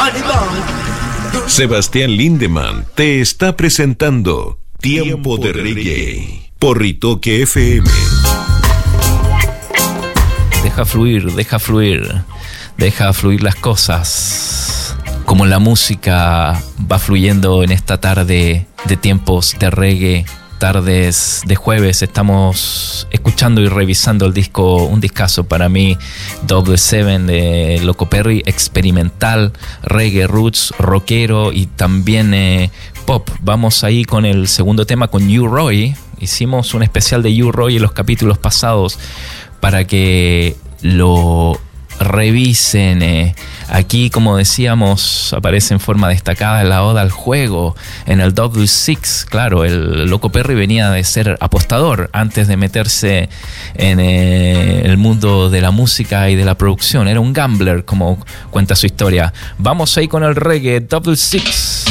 Sebastián Lindemann te está presentando Tiempo de Reggae por Ritoque FM. Deja fluir, deja fluir, deja fluir las cosas. Como la música va fluyendo en esta tarde de tiempos de reggae, tardes de jueves, estamos escuchando y revisando el disco, un discazo para mí, Double Seven de Loco Perry, experimental, reggae, roots, rockero y también pop. Vamos ahí con el segundo tema con U-Roy. Hicimos un especial de U-Roy en los capítulos pasados para que lo revisen. Aquí, como decíamos, aparece en forma destacada la oda al juego en el Double Six. Claro, el Loco Perry venía de ser apostador antes de meterse en el mundo de la música y de la producción. Era un gambler, como cuenta su historia. Vamos ahí con el reggae Double Six.